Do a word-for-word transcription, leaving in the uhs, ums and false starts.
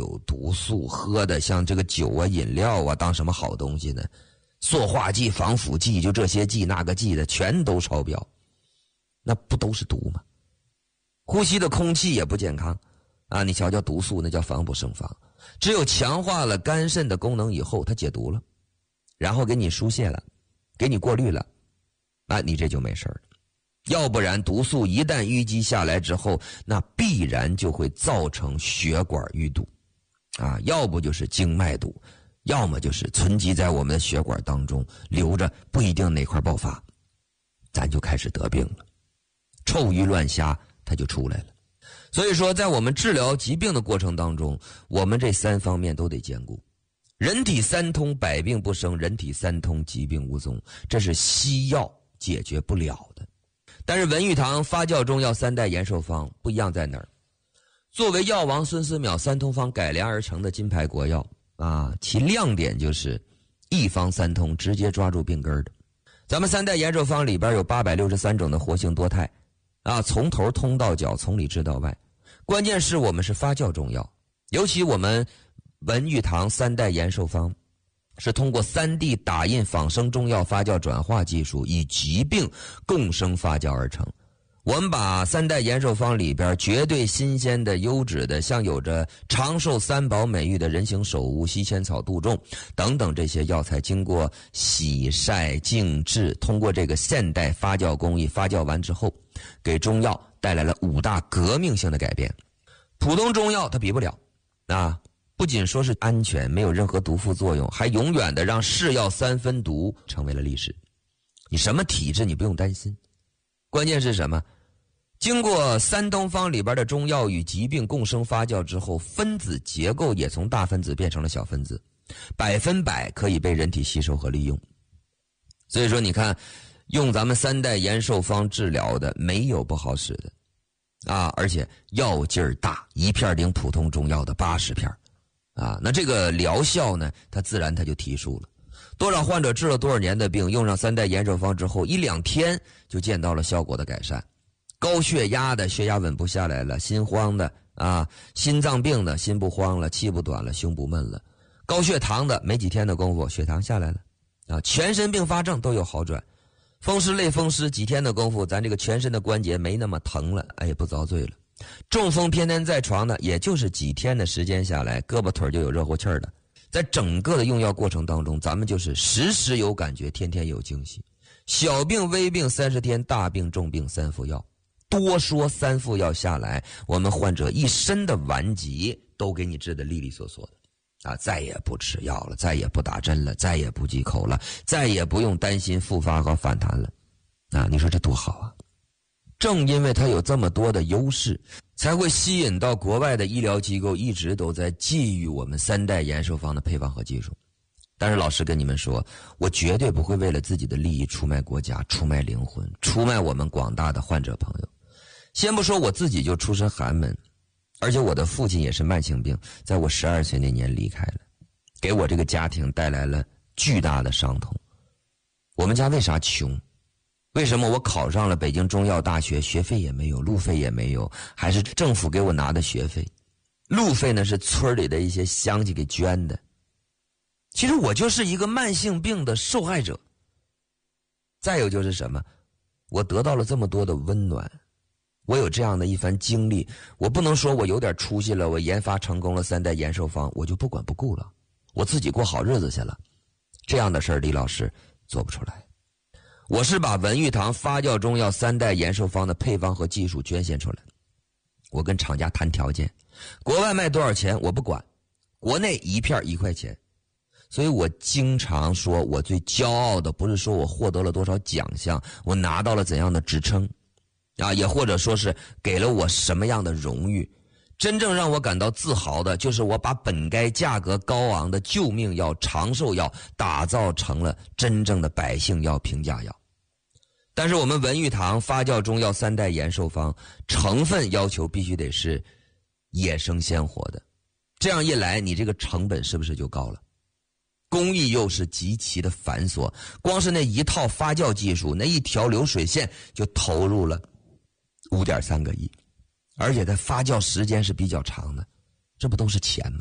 有毒素，喝的像这个酒啊饮料啊当什么好东西呢？塑化剂、防腐剂，就这些剂那个剂的全都超标，那不都是毒吗？呼吸的空气也不健康啊！你瞧瞧毒素，那叫防不胜防。只有强化了肝肾的功能以后，它解毒了，然后给你输泄了，给你过滤了，啊，你这就没事了。要不然毒素一旦淤积下来之后，那必然就会造成血管淤堵啊，要不就是经脉堵，要么就是存积在我们的血管当中留着，不一定哪块爆发，咱就开始得病了，臭鱼乱虾它就出来了。所以说在我们治疗疾病的过程当中，我们这三方面都得兼顾。人体三通，百病不生，人体三通，疾病无踪，这是西药解决不了的。但是文玉堂发酵中药三代延寿方不一样在哪儿？作为药王孙思邈三通方改良而成的金牌国药啊，其亮点就是一方三通，直接抓住病根的。咱们三代延寿方里边有八百六十三种的活性多肽啊，从头通到脚，从里治到外。关键是我们是发酵中药，尤其我们文玉堂三代延寿方是通过 三 D 打印仿生中药发酵转化技术，以疾病共生发酵而成。我们把三代延寿方里边绝对新鲜的、优质的，像有着长寿三宝美誉的人形首乌、西千草、杜仲等等这些药材，经过洗晒静置，通过这个现代发酵工艺发酵完之后，给中药带来了五大革命性的改变。普通中药它比不了啊！不仅说是安全，没有任何毒副作用，还永远的让是药三分毒成为了历史。你什么体质你不用担心，关键是什么？经过三东方里边的中药与疾病共生发酵之后，分子结构也从大分子变成了小分子，百分百可以被人体吸收和利用。所以说你看，用咱们三代延寿方治疗的没有不好使的啊，而且药劲儿大，一片顶普通中药的八十片啊，那这个疗效呢，它自然它就提速了。多少患者治了多少年的病，用上三代延寿方之后，一两天就见到了效果的改善。高血压的血压稳不下来了，心慌的啊，心脏病的心不慌了，气不短了，胸不闷了，高血糖的没几天的功夫血糖下来了啊，全身并发症都有好转。风湿类风湿几天的功夫，咱这个全身的关节没那么疼了，哎，也不遭罪了。中风偏瘫在床的，也就是几天的时间下来，胳膊腿就有热乎气儿的。在整个的用药过程当中，咱们就是时时有感觉，天天有惊喜。小病微病三十天，大病重病三副药。多说三副药下来，我们患者一身的顽疾都给你治得利利索索的啊，再也不吃药了，再也不打针了，再也不忌口了，再也不用担心复发和反弹了啊，你说这多好啊。正因为它有这么多的优势，才会吸引到国外的医疗机构一直都在觊觎我们三代延寿方的配方和技术。但是老师跟你们说，我绝对不会为了自己的利益出卖国家，出卖灵魂，出卖我们广大的患者朋友。先不说我自己就出身寒门，而且我的父亲也是慢性病，在我十二岁那年离开了，给我这个家庭带来了巨大的伤痛。我们家为啥穷？为什么我考上了北京中药大学，学费也没有，路费也没有，还是政府给我拿的学费？路费呢是村里的一些乡亲给捐的。其实我就是一个慢性病的受害者。再有就是什么？我得到了这么多的温暖，我有这样的一番经历，我不能说我有点出息了，我研发成功了三代延寿方，我就不管不顾了，我自己过好日子去了。这样的事儿，李老师做不出来。我是把文玉堂发酵中药三代延寿方的配方和技术捐献出来，我跟厂家谈条件，国外卖多少钱我不管，国内一片一块钱。所以我经常说，我最骄傲的不是说我获得了多少奖项，我拿到了怎样的职称啊，也或者说是给了我什么样的荣誉，真正让我感到自豪的就是我把本该价格高昂的救命药、长寿药打造成了真正的百姓药、平价药。但是我们文玉堂发酵中药三代延寿方成分要求必须得是野生鲜活的，这样一来你这个成本是不是就高了？工艺又是极其的繁琐，光是那一套发酵技术，那一条流水线就投入了 五点三个亿，而且它发酵时间是比较长的，这不都是钱吗？